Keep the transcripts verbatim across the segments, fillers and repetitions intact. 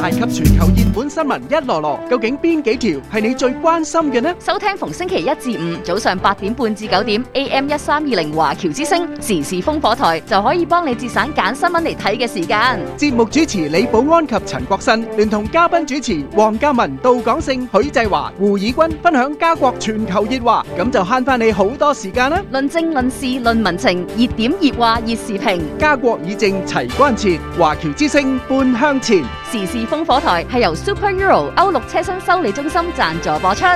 提及全球熱門新聞一籮籮，究竟邊幾條係你最關心嘅呢？ 收聽逢星期一至五早上八點半至九點 A M 一三二零華僑之聲時事風火台，就可以幫你節省揀新聞嚟睇嘅時間。 節目主持李寶安及陳國新，聯同嘉賓主持黃嘉文、杜廣勝、許濟華、胡以軍分享家國全球熱話，咁就慳翻你好多時間啦！ 論政論事論民情，熱點熱話熱時評， 家國以正齊關切，華僑之聲半向前。 時事風火台係由 Super Euro 歐陸車身修理中心贊助播出。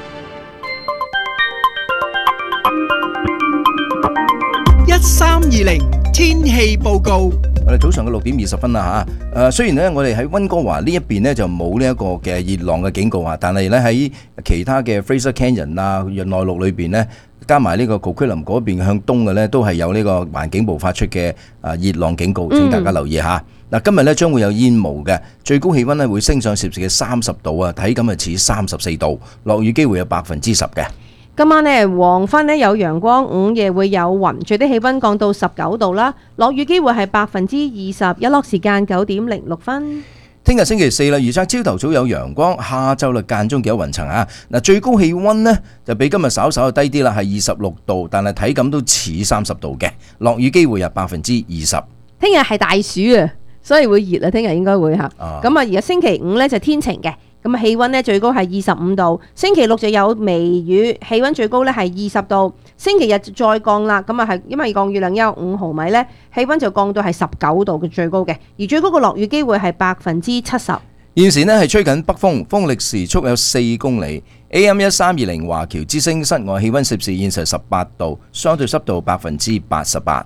一三二零天氣報告。 我哋早上嘅六點二十分啦嚇，誒雖然咧我哋喺溫哥華呢一邊咧就冇呢一個嘅熱浪嘅警告啊，但係咧喺其他嘅 Fraser Canyon 啊、內陸裏邊咧，加埋呢個 Coquitlam 嗰邊向東嘅咧，都係有呢個環境部發出嘅啊熱浪警告，請大家留意下。嗱、嗯，今日咧將會有煙霧嘅，最高氣温咧會升上攝氏嘅三十度啊，體感係似三十四度，落雨機會有百分之十嘅。 今晚呢，黃昏呢有陽光，午夜會有雲，最低氣温降到十九度啦。落雨機會係百分之二十，日落時間九點零六分。 聽日星期四啦，預測朝頭早有陽光，下晝啦間中幾有雲層啊。嗱，最高氣温呢就比今日稍稍低啲啦，係二十六度，但係體感都似三十度嘅。落雨機會有百分之二十。 聽日係大暑啊，所以會熱啊。聽日應該會嚇。咁啊，而家星期五呢就天晴嘅。咁啊，氣温咧最高係二十五度，星期六就有微雨，氣温最高咧係二十度，星期日再降啦。咁啊係因為降雨量有五毫米咧，氣温就降到係十九度嘅最高嘅，而最高嘅落雨機會係百分之七十。 現時呢係吹緊北風，風力時速有四公里。A M 一三二零華僑之聲室外氣温攝氏現時十八度，相對濕度百分之八十八。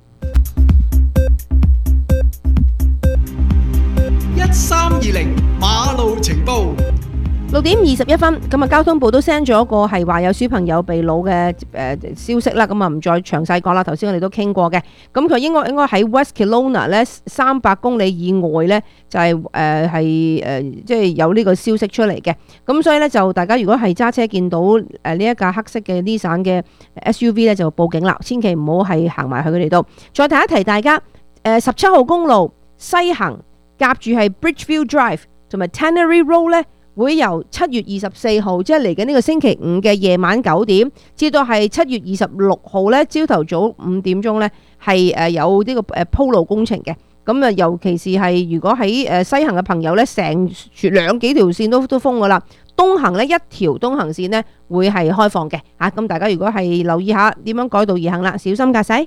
一三二零馬路情報。 六點二十一分，咁啊交通部都 send 咗個係話有小朋友被擄嘅誒消息啦，咁啊唔再詳細講啦。頭先我哋都傾過嘅，咁佢應該應該喺 West Kelowna 咧三百公里以外咧就係誒係誒即係有呢個消息出嚟嘅。咁所以咧就大家如果係揸車見到誒呢一架黑色嘅 Nissan 嘅 S U V 咧就報警啦，千祈唔好係行埋去佢哋度。再提一提大家，誒十七號公路西行夾住係 Bridgeview Drive 同埋 Tannery Road 咧，會由七月二十四號，即係嚟緊呢個星期五嘅夜晚九點，至到係七月二十六號咧，朝頭早五點鐘咧，係誒有呢個誒鋪路工程嘅。咁啊，尤其是係如果喺誒西行嘅朋友咧，成兩幾條線都都封噶啦。東行咧一條東行線咧會係開放嘅嚇。咁大家如果係留意下點樣改道而行啦，小心駕駛。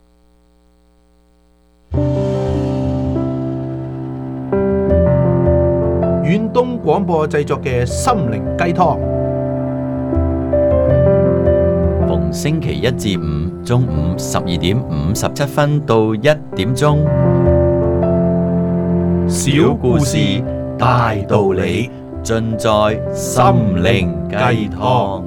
遠東廣播製作嘅心靈雞湯， 逢星期一至五中午十二點五十七分到一點鐘， 小故事大道理， 盡在心靈雞湯。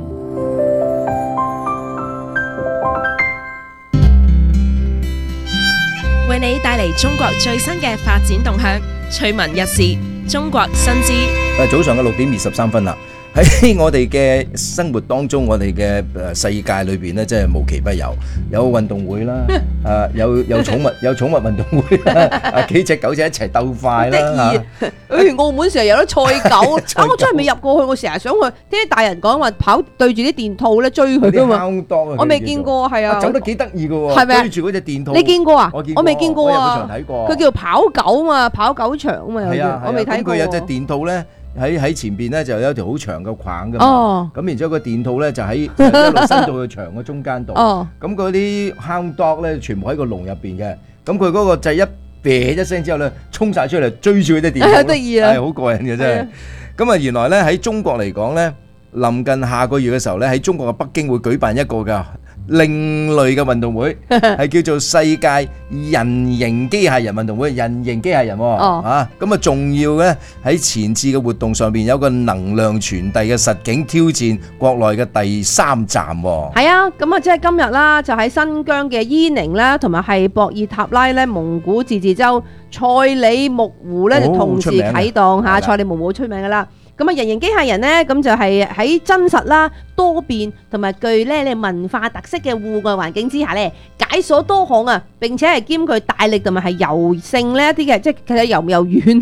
為你帶嚟中國最新嘅發展動向，趣聞軼事，中國新知。 誒，早上嘅六點二十三分啦。喺我哋嘅生活當中，我哋嘅誒世界裏邊咧，真係無奇不有，有運動會啦，誒有有寵物有寵物運動會啦，啊幾隻狗仔一齊鬥快啦嚇。 誒，澳門成日有得賽狗，啊我真係未入過去，我成日想去，聽啲大人講話跑對住啲電兔咧追佢噶嘛。我未見過，係啊， 走得幾得意噶喎， 係咪？ 追住嗰隻電兔。 你見過啊？ 我見過， 我未見過啊。 我入場睇過。 佢叫跑狗嘛，跑狗場啊嘛， 係啊， 我未睇過。 咁佢有隻電兔咧。喺喺前邊咧就有一條好長嘅框㗎嘛，咁、 哦、然之後個電兔咧就喺一路伸到去牆嘅中間度，咁嗰啲 hound dog 咧全部喺個籠入邊嘅，咁佢嗰個掣一啤一聲之後咧，衝晒出嚟追住嗰隻電兔， 得意啊， 係好過癮嘅真係。咁啊原來咧喺中國嚟講咧，臨近下個月嘅時候咧，喺中國嘅北京會舉辦一個㗎另類嘅運動會，係叫做世界人形機械人運動會，人形機械人喎，啊，咁啊重要嘅喺前次嘅活動上邊有個能量傳遞嘅實景挑戰國內嘅第三站喎。 係啊，咁啊即係今日啦，就喺新疆嘅伊寧啦，同埋係博爾塔拉咧，蒙古自治州賽里木湖咧就同時啟動嚇，賽里木湖好出名噶啦。咁啊，人形機械人呢，咁就係喺真實啦、多變同埋具咧你文化特色嘅戶外環境之下咧，解鎖多項啊，並且係兼具大力同埋係柔性呢一啲嘅，即係其實柔唔柔軟啦，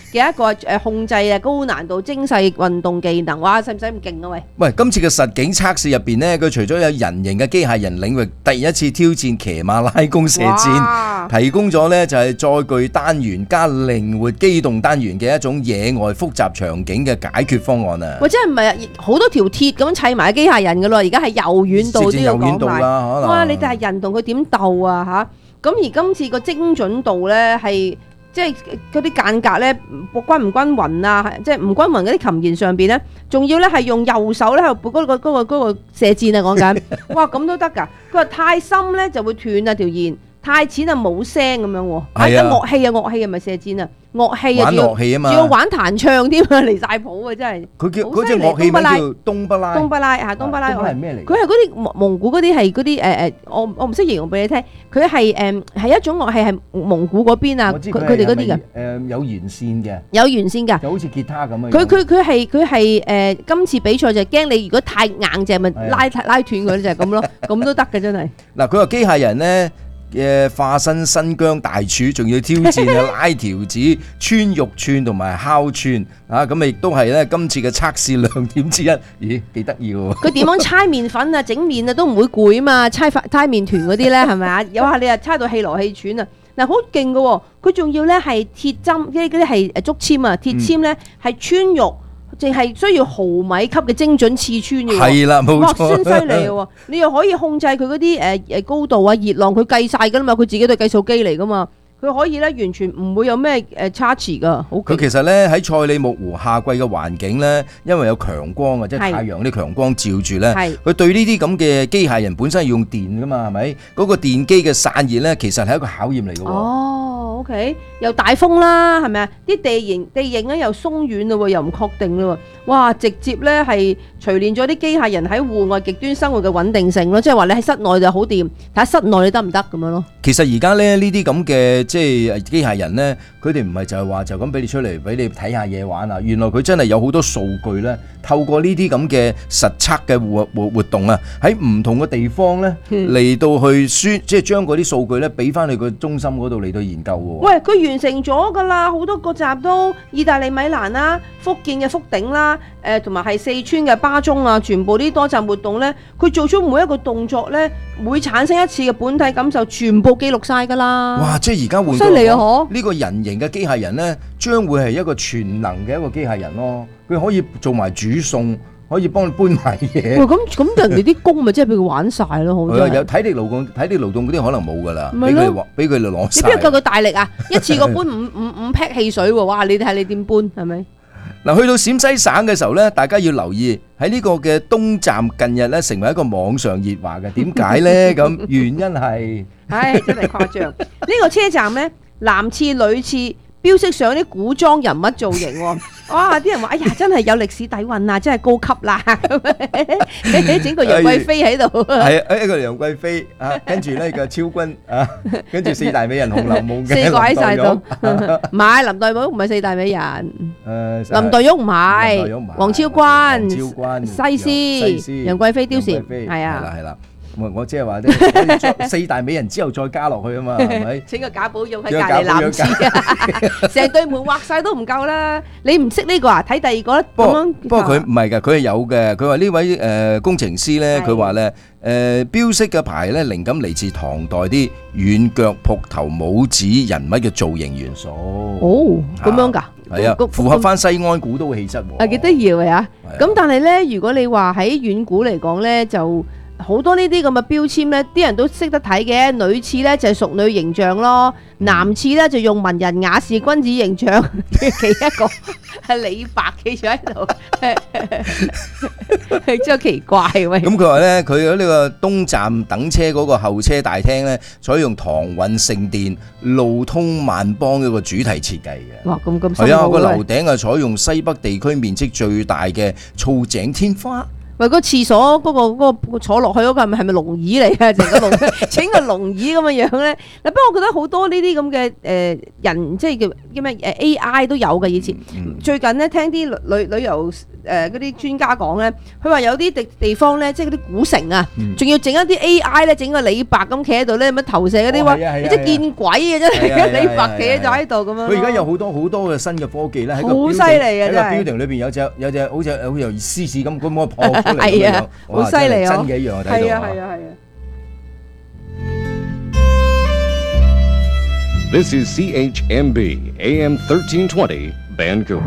嘅一個誒控制啊高難度精細運動技能，哇！使唔使咁勁啊？喂！ 喂，今次嘅實景測試入邊呢，佢除咗有人形嘅機械人領域，第一次挑戰騎馬拉弓射箭，提供咗呢就係載具單元加靈活機動單元嘅一種野外複雜場景嘅解決方案啊！ 喂，真係唔係好多條鐵咁砌埋機械人噶咯？而家係柔軟度都要講埋。哇！你但係人同佢點鬥啊嚇？咁而今次個精準度咧係即係嗰啲間隔咧均唔均勻啊？即係唔均勻嗰啲琴弦上邊咧，仲要咧係用右手咧喺度嗰個嗰個嗰個射箭啊！講緊，哇咁都得㗎？佢話太深咧就會斷啊條弦，太淺就冇聲咁樣喎。係啊，樂器啊樂器係咪射箭啊？樂器啊， 玩樂器啊嘛， 仲要玩彈唱添啊，離曬譜啊，真係。 佢叫嗰隻樂器名叫冬不拉。 冬不拉嚇，冬不拉。 冬不拉係咩嚟？ 佢係嗰啲蒙古嗰啲係嗰啲誒誒，我我唔識形容俾你聽。佢係誒係一種樂器係蒙古嗰邊啊，佢佢哋嗰啲嘅。 誒有弦線嘅。有弦線㗎。 就好似吉他咁樣。 佢佢佢係佢係誒今次比賽就係驚你如果太硬淨咪拉拉斷佢就係咁咯，咁都得嘅真係。 嗱，佢話機械人咧。嘅化身新疆大廚，仲要挑戰啊拉條子、穿肉串同埋烤串啊！咁亦都係咧今次嘅測試亮點之一。咦，幾得意喎！ 佢點樣猜麵粉啊、整麵啊都唔會攰啊嘛！猜發猜麵團嗰啲咧係咪啊？有下你啊猜到氣來氣喘啊！嗱，好勁嘅喎，佢仲要咧係鐵針，即係嗰啲係誒竹籤啊，鐵籤咧係穿肉。淨係需要毫米級嘅精準刺穿嘅喎， 係啦，冇錯， 哇，先犀利喎！你又可以控制佢嗰啲誒誒高度啊、熱浪，佢計晒㗎啦嘛，佢自己都係計數機嚟㗎嘛。佢可以咧完全唔會有咩誒差池噶，好。 佢其實咧喺塞里木湖夏季嘅環境咧，因為有強光啊，即係太陽啲強光照住咧，佢對呢啲咁嘅機械人本身係用電噶嘛，係咪？嗰個電機嘅散熱咧，其實係一個考驗嚟嘅喎。 哦，OK，又大風啦，係咪啊？啲地形地形咧又鬆軟嘞喎，又唔確定嘞喎。哇！直接咧係錘煉咗啲機械人喺戶外極端生活嘅穩定性咯，即係話你喺室內就好掂，睇下室內你得唔得咁樣咯。 其實而家咧呢啲咁嘅即係機械人咧，佢哋唔係就係話就咁俾你出嚟俾你睇下嘢玩啊！原來佢真係有好多數據咧，透過呢啲咁嘅實測嘅活活活動啊，喺唔同嘅地方咧嚟到去宣，即係將嗰啲數據咧俾翻你個中心嗰度嚟到研究喎。 喂，佢完成咗㗎啦，好多個集都，意大利米蘭啦、福建嘅福鼎啦。誒同埋係四川嘅巴中啊，全部啲多站活動咧，佢做出每一個動作咧，會產生一次嘅本體感受，全部記錄晒㗎啦。 哇！即係而家換犀利啊！嗬， 呢個人形嘅機械人咧，將會係一個全能嘅一個機械人咯。佢可以做埋煮餸，可以幫你搬埋嘢。喂， 咁咁人哋啲工咪即係俾佢玩晒咯，好真係。 有體力勞動、體力勞動嗰啲可能冇㗎啦，俾佢哋俾佢哋攞晒。 你邊有夠佢大力啊？一次過搬五五五劈汽水喎！哇！你睇你點搬係咪？ 嗱，去到陝西省嘅時候咧，大家要留意喺呢個嘅東站近日咧成為一個網上熱話嘅，點解咧？咁原因係， 唉，真係誇張。呢個車站咧，男廁女廁標識上啲古裝人物造型喎。哇！啲人話：哎呀，真係有歷史底蘊啊，真係高級啦！整個楊貴妃喺度。 係啊，一個楊貴妃啊，跟住咧個超君啊，跟住四大美人《紅樓夢》嘅四個喺晒度。唔係林黛玉唔係四大美人。 誒， 林黛玉唔係。王昭君、 超君、 西施、楊貴妃、貂蟬，係啊。 係啦係啦。我我即係話咧，四大美人之後再加落去啊嘛，係咪？ 請個賈寶玉喺隔離男廁啊！成對門畫晒都唔夠啦！你唔識呢個啊？睇第二個啦。 不過不過佢唔係㗎，佢係有嘅。佢話呢位誒工程師咧，佢話咧誒標識嘅牌咧，靈感嚟自唐代啲軟腳仆頭帽子人物嘅造型元素。 哦，咁樣㗎？ 係啊，符合翻西安古都嘅氣質喎。 啊，幾得意啊！咁但係咧，如果你話喺遠古嚟講咧，就好多呢啲咁嘅標籤咧，啲人都識得睇嘅。女廁咧就係淑女形象咯，男廁咧就用文人雅士君子形象。其一個係李白企住喺度，真係奇怪喂。 咁佢話咧，佢喺呢個東站等車嗰個候車大廳咧，採用唐韻聖殿、路通萬邦嘅個主題設計嘅。 哇，咁咁係啊，個樓頂係採用西北地區面積最大嘅藻井天花。 喂，個廁所嗰個嗰個坐落去嗰個係咪係咪龍椅嚟啊？成個龍整個龍椅咁嘅樣咧。嗱，不過我覺得好多呢啲咁嘅誒人，即係叫叫咩誒 A I 都有嘅以前。最近咧聽啲旅旅遊誒嗰啲專家講咧，佢話有啲地地方咧，即係嗰啲古城啊， 嗯仲要整一啲 A I 咧，整個李白咁企喺度咧，咁樣投射嗰啲話， 哦係啊係啊你真係見鬼嘅真係啊係啊係，李白企咗喺度咁樣咯。 佢而家有好多好多嘅新嘅科技咧，喺個好犀利啊喺個真係 building 裏邊有隻有隻好似好似獅子咁咁樣撲出嚟咁樣係啊， 哇好犀利真係啊真嘅一樣啊睇到係啊係啊係啊。 This is C H M B A M thirteen twenty Vancouver.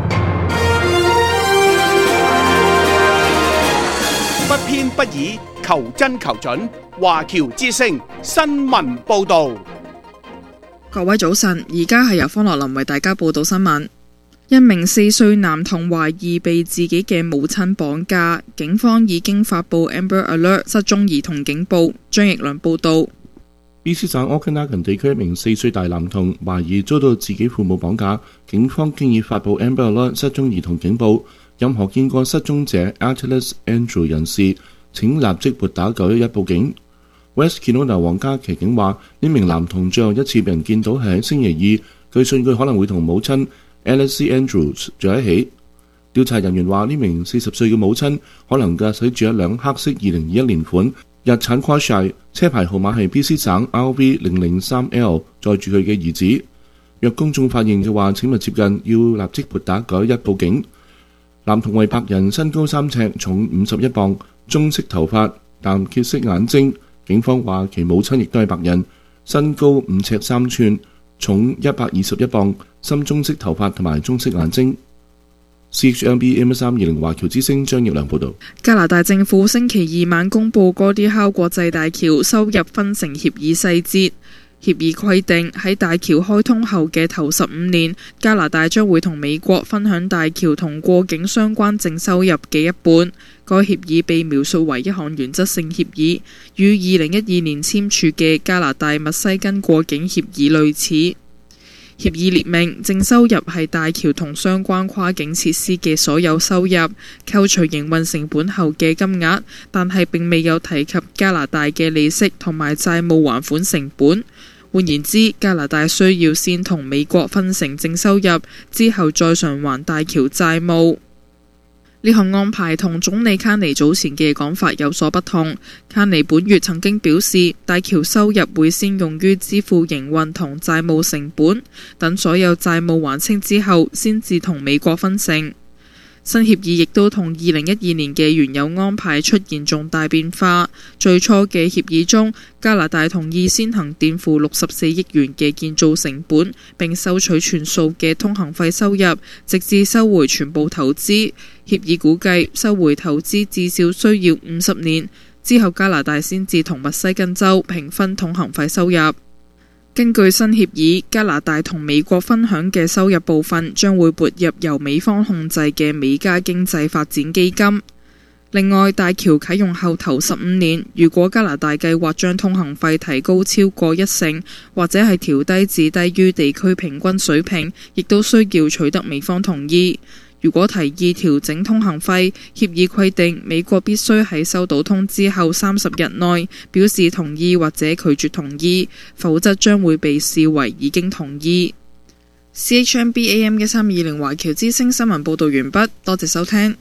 不偏不倚，求真求準。華僑之聲新聞報導。 各位早晨，而家係由方樂林為大家報道新聞。一名四歲男童懷疑被自己嘅母親綁架，警方已經發布 Amber Alert 失蹤兒童警報。張奕良報導。 B C 省 Okanagan 地區一名四歲大男童懷疑遭到自己父母綁架，警方經已發布 Amber Alert 失蹤兒童警報。任何見過失蹤者 Atlas Andrew 人士，請立即撥打九一一報警。West Kelowna 皇家騎警話，呢名男童最後一次被人見到係喺星期二，據信佢可能會同母親 Alice Andrews 住喺一起。調查人員話，呢名四十歲嘅母親可能駕駛住一輛黑色二零二一年款日產 Quasha， 車牌號碼係 B C 省 R V 零零三 L， 載住佢嘅兒子。若公眾發現嘅話，請勿接近，要立即撥打九一一報警。男童為白人，身高三尺，重五十一磅，棕色頭髮，淡褐色眼睛。警方話其母親亦都係白人，身高五尺三寸，重一百二十一磅，深棕色頭髮同埋棕色眼睛。C H M B A M 三二零華僑之聲張奕良報導。 加拿大政府星期二晚公布哥迪考國際大橋收入分成協議細節。協議規定喺大橋開通後嘅頭十五年，加拿大將會同美國分享大橋同過境相關淨收入嘅一半。該協議被描述為一項原則性協議，與二零一二年簽署嘅加拿大墨西根過境協議類似。協議列明淨收入係大橋同相關跨境設施嘅所有收入，扣除營運成本後嘅金額，但係並未有提及加拿大嘅利息同埋債務還款成本。換言之，加拿大需要先同美國分成淨收入，之後再償還大橋債務。呢項安排同總理卡尼早前嘅講法有所不同。卡尼本月曾經表示，大橋收入會先用於支付營運同債務成本，等所有債務還清之後，先至同美國分成。新協議亦都同二零一二年嘅原有安排出現重大變化。最初嘅協議中，加拿大同意先行墊付六十四億元嘅建造成本，並收取全數嘅通行費收入，直至收回全部投資。協議估計收回投資至少需要五十年，之後加拿大先至同墨西根州平分通行費收入。根據新協議，加拿大同美國分享嘅收入部分將會撥入由美方控制嘅美加經濟發展基金。另外，大橋啟用後頭十五年，如果加拿大計劃將通行費提高超過一成，或者係調低至低於地區平均水平，亦都需要取得美方同意。如果提議調整通行費，協議規定美國必須喺收到通知後三十日內表示同意或者拒絕同意，否則將會被視為已經同意。C H M B A M 一三二零華僑之聲新聞報導完畢，多謝收聽。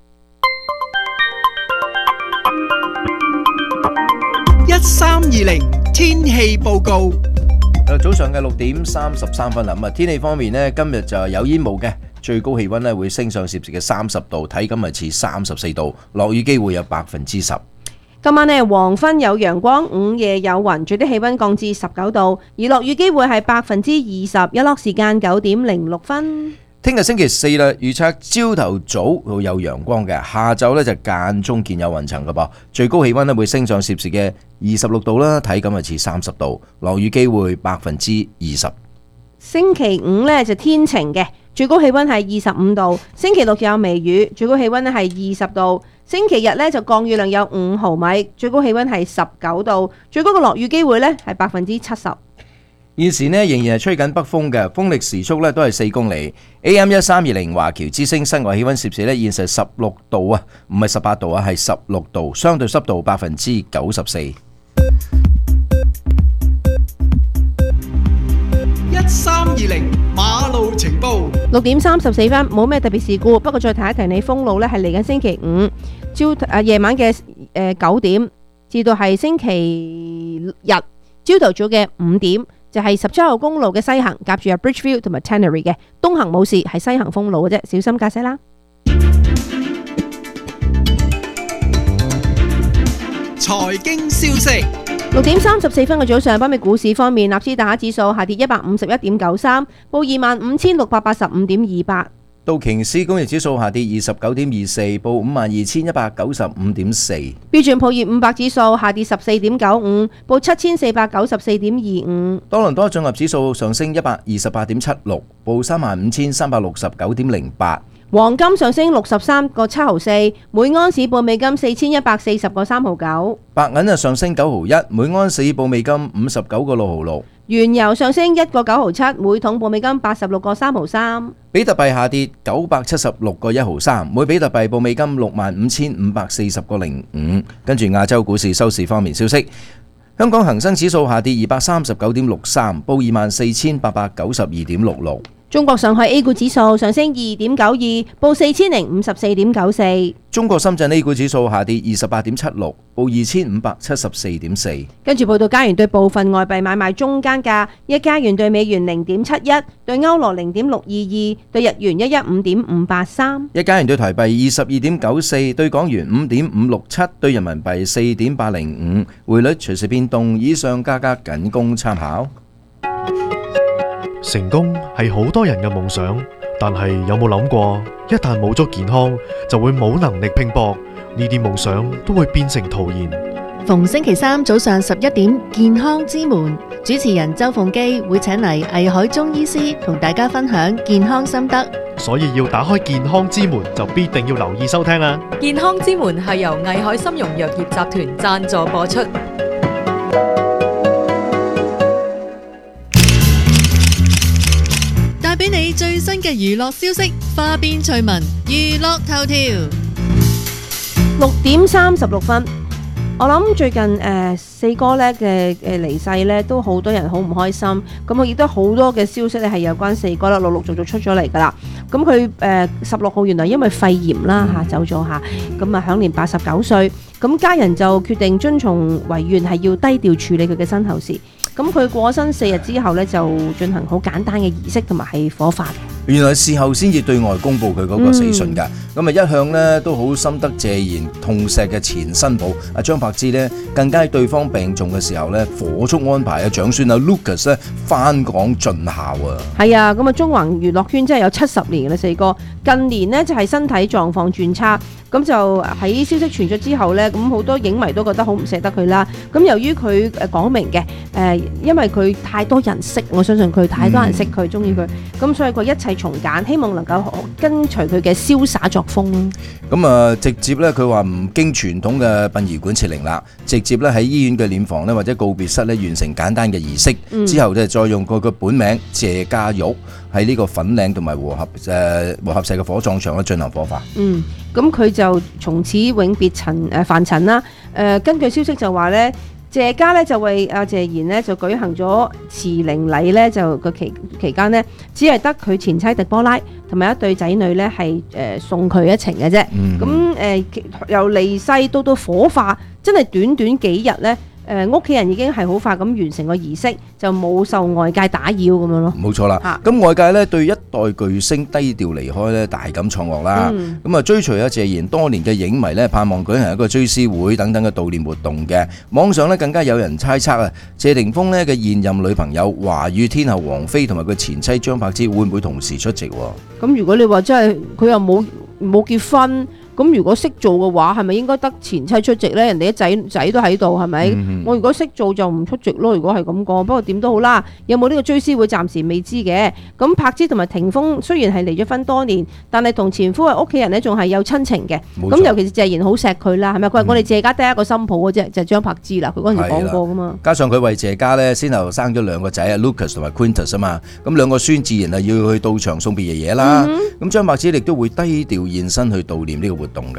一三二零天氣報告。 早上嘅六點三十三分啦，咁啊天氣方面呢，今日就有煙霧嘅。最高氣溫咧會升上攝氏嘅三十度，體感係似三十四度，落雨機會有百分之十。 今晚呢，黃昏有陽光，午夜有雲，最低氣溫降至十九度，而落雨機會係百分之二十，日落時間九點零六分。 聽日星期四啦，預測朝頭早會有陽光嘅，下晝咧就間中見有雲層嘅噃，最高氣溫咧會升上攝氏嘅二十六度啦，體感係似三十度，落雨機會百分之二十。 星期五呢，就天晴嘅。最高氣溫係二十五度，星期六有微雨，最高氣溫咧係二十度，星期日咧就降雨量有五毫米，最高氣溫係十九度，最高嘅落雨機會咧係百分之七十。 現時咧仍然係吹緊北風嘅，風力時速咧都係四公里。A M 一三二零華僑之聲室外氣溫攝氏咧現時十六度啊，唔係十八度啊，係十六度，相對濕度百分之九十四。 一三二零馬路情報。 六點三十四分，冇咩特別事故，不過再提一提你封路呢係嚟緊星期五朝誒夜晚嘅誒九點至到係星期日朝頭早嘅五點，就係十七號公路嘅西行夾住啊 Bridgeview 同埋 Tannery 嘅，東行冇事，係西行封路嘅啫，小心駕駛啦。 財經消息。 六點三十四分嘅早上，北美股市方面，納斯達克指數下跌一百五十一點九三，報二萬五千六百八十五點二八。 道瓊斯工業指數下跌二十九點二四，報五萬二千一百九十五點四。 標準普爾五百指數下跌十四點九五，報七千四百九十四點二五。 多倫多綜合指數上升一百二十八點七六，報三萬五千三百六十九點零八。 黃金上升六十三個七毫四，每盎司報美金四千一百四十個三毫九。 白銀啊上升九毫一，每盎司報美金五十九個六毫六。 原油上升一個九毫七，每桶報美金八十六個三毫三。 比特幣下跌九百七十六個一毫三，每比特幣報美金六萬五千五百四十個零五。跟住亞洲股市收市方面消息，香港恒生指數下跌二百三十九點六三，報二萬四千八百九十二點六六。 中國上海 A 股指數上升二點九二，報四千零五十四點九四。 中國深圳 A 股指數下跌二十八點七六，報二千五百七十四點四。 跟住報道加元對部分外幣買賣中間價：一加元對美元零點七一，對歐羅零點六二二，對日元一一五點五八三。 一加元對台幣二十二點九四，對港元五點五六七，對人民幣四點八零五。匯率隨時變動，以上價格僅供參考。 成功係好多人嘅夢想，但係有冇諗過，一旦冇咗健康，就會冇能力拼搏，呢啲夢想都會變成徒然。 逢星期三早上十一點，健康之門主持人周鳳基會請嚟藝海中醫師同大家分享健康心得， 所以要打開健康之門，就必定要留意收聽啦。 健康之門係由藝海參茸藥業集團贊助播出。帶俾你最新嘅娛樂消息，花邊趣聞，娛樂頭條。 六點三十六分，我諗最近誒、呃、四哥咧嘅誒離世咧，都好多人好唔開心。咁我亦都好多嘅消息咧係有關四哥啦，陸陸續續出咗嚟噶啦。咁佢誒十六號原來因為肺炎啦嚇走咗嚇，咁啊享年八十九歲。咁家人就決定遵從遺願，係要低調處理佢嘅身後事。咁佢過身四日之後呢，就進行好簡單嘅儀式同埋係火化嘅。 原來事後先至對外公佈佢嗰個死訊㗎。咁啊、嗯、一向呢都好深得謝賢痛錫嘅前新抱阿張柏芝呢，更加喺對方病重嘅時候呢，火速安排阿長孫阿 Lucas 呢翻港盡孝啊。係啊， 咁啊中環娛樂圈真係有七十年啦，四哥近年呢就係身體狀況轉差。咁就喺消息傳咗之後呢，咁好多影迷都覺得好唔捨得佢啦。咁由於佢誒講明嘅誒，因為佢太多人識，我相信佢太多人識佢，中意佢，咁所以佢一切從簡，希望能夠跟隨佢嘅瀟灑作風咯。 咁啊，直接咧佢話唔經傳統嘅殯儀館設靈啦，直接咧喺醫院嘅殮房咧或者告別室咧完成簡單嘅儀式，嗯、之後咧再用佢嘅本名謝家玉喺呢個粉嶺同埋和合誒、呃、和合石嘅火葬場咧進行火化。 嗯，咁佢就從此永別塵誒凡塵啦。誒、呃，根據消息就話咧，謝家咧就為阿謝賢咧就舉行咗辭靈禮咧，就個期期間呢，只係得佢前妻狄波拉同埋一對仔女咧係誒送佢一程嘅啫。咁誒、嗯呃、由離世到到火化，真係短短幾日咧。誒屋企人已經係好快咁完成個儀式，就冇受外界打擾咁樣咯。 冇錯啦，咁、啊、外界咧對一代巨星低調離開咧大感錯愕啦。咁啊、嗯、追隨阿謝賢多年嘅影迷咧，盼望舉行一個追思會等等嘅悼念活動嘅。網上咧更加有人猜測啊，謝霆鋒咧嘅現任女朋友華語天后王菲同埋佢前妻張柏芝會唔會同時出席？ 咁如果你話真係佢又冇冇結婚？咁如果識做嘅話，係咪應該得前妻出席呢？人哋啲仔仔都喺度，係咪？嗯、我如果識做就唔出席咯。如果係咁講，不過點都好啦。有冇呢個追思會暫時未知嘅。咁柏芝同埋霆鋒雖然係離咗婚多年，但係同前夫嘅屋企人呢仲係有親情嘅。咁錯尤其是謝賢好錫佢啦，係咪？佢話我哋謝家得一個新抱嘅啫，就係、是、張柏芝啦。佢嗰陣時講過噶嘛。 加上佢為謝家呢先後生咗兩個仔啊 ，Lucas 同埋 Quintus 啊嘛。咁兩個孫自然係要去到場送別爺爺啦。咁、嗯、哼張柏芝亦都會低調現身去悼念呢個活動嘅。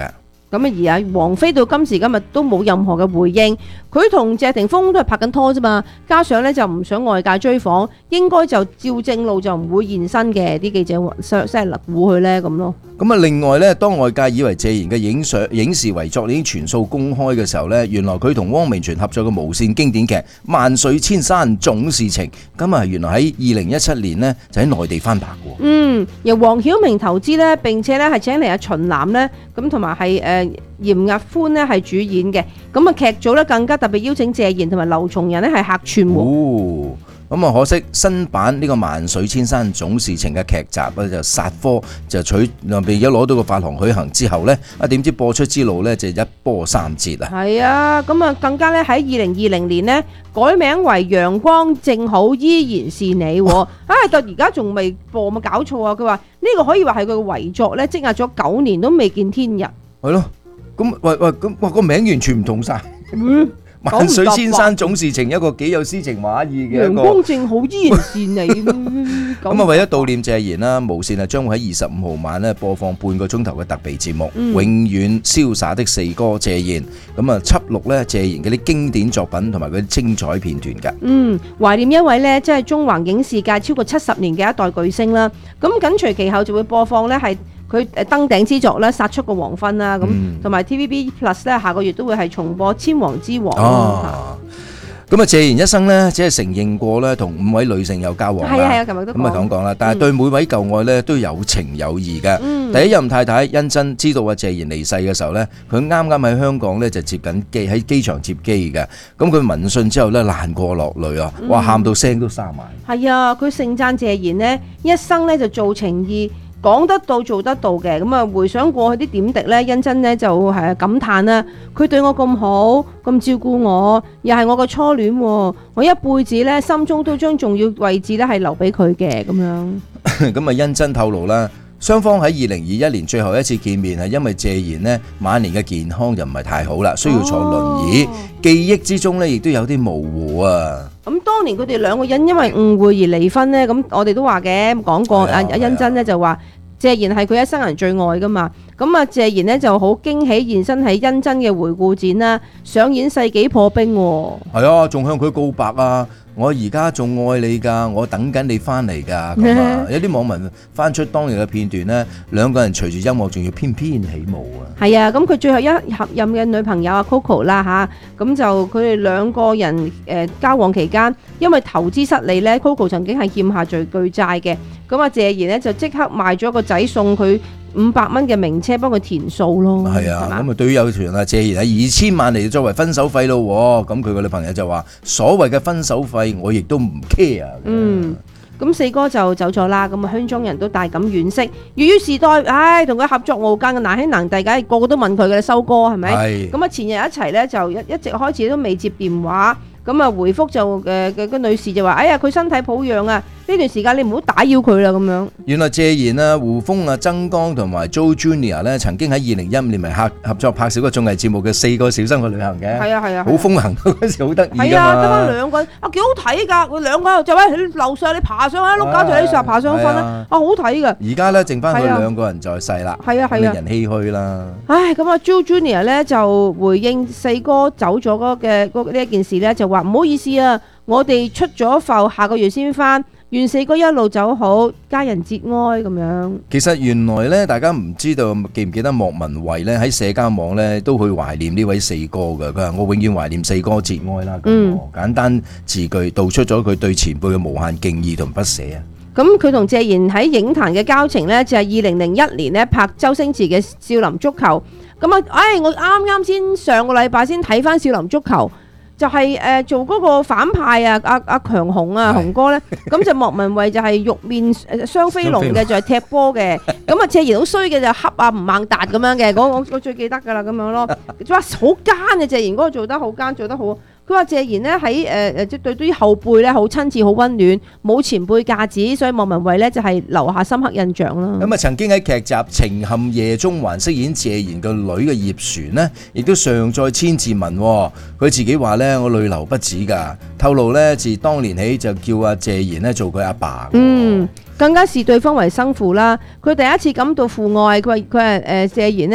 咁啊而啊王菲到今時今日都冇任何嘅回應，佢同謝霆鋒都係拍緊拖啫嘛，加上咧就唔想外界追訪，應該就照正路就唔會現身嘅，啲記者即係勒估佢咧咁咯。 咁啊，另外咧，當外界以為謝賢嘅影相影視遺作已經全數公開嘅時候咧，原來佢同汪明荃合作嘅無線經典劇《萬水千山總是情》，咁啊原來喺二零一七年呢，就喺內地翻拍嘅。嗯， 由黃曉明投資咧，並且咧係請嚟阿秦嵐咧，咁同埋係誒嚴屹寬咧係主演嘅。咁啊劇組咧更加特別邀請謝賢同埋劉松仁咧係客串喎。 哦，咁啊可惜新版呢個《萬水千山總是情》嘅劇集咧就殺科，就取而家攞到個發行許可之後咧，啊點知播出之路咧就一波三折啊！ 係啊，咁啊更加咧喺二零二零年呢，改名為《陽光正好依然是你》喎，啊到而家仲未播，冇搞錯啊！佢話呢個可以話係佢嘅遺作咧，積壓咗九年都未見天日。 係咯，咁喂喂咁哇個名完全唔同晒。 嗯萬水千山總是情，一個幾有詩情畫意嘅一個。 陽光正好依然是你。 咁啊，為咗悼念謝賢啦，無線啊將會喺二十五號晚咧播放半個鐘頭嘅特備節目《 嗯永遠瀟灑的四哥謝賢》，咁啊輯錄咧謝賢嘅啲經典作品同埋嗰啲精彩片段㗎。 嗯，懷念一位咧，即係中環影視界超過七十年嘅一代巨星啦。咁緊隨其後就會播放咧係佢誒登頂之作咧《殺出個黃昏》啦，咁同埋 T V B Plus 咧下個月都會係重播《千王之王》。 哦，咁啊謝賢一生咧只係承認過咧同五位女性有交往啦。 係啊係啊，琴日都咁啊咁講啦，但係對每位舊愛咧都有情有義嘅。 嗯、 第一任太太欣珍知道啊謝賢離世嘅時候咧，佢啱啱喺香港咧就接緊機喺機場接機嘅。咁佢聞訊之後咧難過落淚啊，哇喊到聲都沙埋。 係啊，佢盛讚謝賢呢一生咧就做情義。講得到做得到嘅，咁啊回想過去啲點滴咧，欣珍呢就係感嘆啦，佢對我咁好，咁照顧我，又係我個初戀，我一輩子咧心中都將重要位置咧係留俾佢嘅咁樣。 咁啊欣珍透露啦，雙方喺二零二一年最後一次見面係因為謝賢呢晚年嘅健康就唔係太好啦，需要坐輪椅，哦、記憶之中咧亦都有啲模糊啊。 咁當年佢哋兩個人因為誤會而離婚呢，咁我哋都話嘅講過，阿阿欣珍呢就話謝賢係佢一生人最愛噶嘛，咁啊謝賢呢就好驚喜現身喺欣珍嘅回顧展啦，上演世紀破冰喎。係啊，仲向佢告白啊！我而家仲愛你㗎，我等緊你翻嚟㗎。咁啊，有啲網民翻出當日嘅片段呢，兩個人隨住音樂仲要翩翩起舞啊！ 係啊，咁佢最後一合任嘅女朋友阿 Coco 啦嚇，咁就佢哋兩個人誒交往期間，因為投資失利呢 Coco 曾經係欠下巨巨債嘅，咁啊謝賢呢就即刻賣咗個仔送佢五百蚊嘅名車幫佢填數咯。 係啊，咁啊對於有團啊謝賢係二千萬嚟作為分手費咯，咁佢個女朋友就話：所謂嘅分手費我亦都唔 care。 嗯，咁四哥就走咗啦，咁啊圈中人都大感惋惜。粵語時代，唉，同佢合作無間嘅難兄難弟，梗係個個都問佢嘅收歌係咪？係。咁啊前日一齊咧就一一直開始都未接電話。咁啊回覆就誒嘅個女士就話：哎呀，佢身體抱恙啊，呢段時間你唔好打擾佢啦咁樣。原來謝賢啊、胡楓啊、曾江同埋 Joe Junior 咧，曾經喺二零一五年咪合合作拍攝個綜藝節目嘅《四個小生去旅行》嘅。係啊係啊，好風行嗰時好得意㗎嘛。係啊，得翻兩個人啊，幾好睇㗎！佢兩個人就喺樓上，你爬上去，碌架就喺上爬上去瞓啦，啊好睇㗎。而家咧剩翻佢兩個人在世啦，係啊係啊，人唏噓啦。唉，咁啊 Joe Junior 咧就回應四哥走咗嗰嘅嗰呢一件事咧，就話唔好意思啊，我哋出咗埠，下個月先翻。願四哥一路走好，家人節哀咁樣。其實原來咧，大家唔知道記唔記得莫文蔚咧喺社交網咧都去懷念呢位四哥嘅。佢話我永遠懷念四哥節哀啦。嗯，簡單字句道出咗佢對前輩嘅無限敬意同不捨啊。咁佢同謝賢喺影壇嘅交情咧，就係二零零一年咧拍周星馳嘅《少林足球》。咁啊，唉，我啱啱先上個禮拜先睇翻《少林足球》。就係誒做嗰個反派啊，阿阿強雄啊，雄哥咧，咁就莫文蔚就係玉面誒雙飛龍嘅，就係踢波嘅。咁啊謝賢好衰嘅就恰啊吳孟達咁樣嘅，我我我最記得㗎啦咁樣咯。哇好奸嘅謝賢嗰個做得好奸，做得好。佢話謝賢咧喺誒誒即對對於後輩咧好親切好溫暖，冇前輩架子，所以莫文蔚咧就係留下深刻印象啦。咁啊曾經喺劇集《情陷夜中環》飾演謝賢個女嘅葉璇呢，亦都上載千字文。佢自己話咧我淚流不止㗎，透露咧自當年起就叫阿謝賢咧做佢阿爸。嗯。更加視對方為生父啦。佢第一次感到父愛，佢話佢係誒謝賢呢，親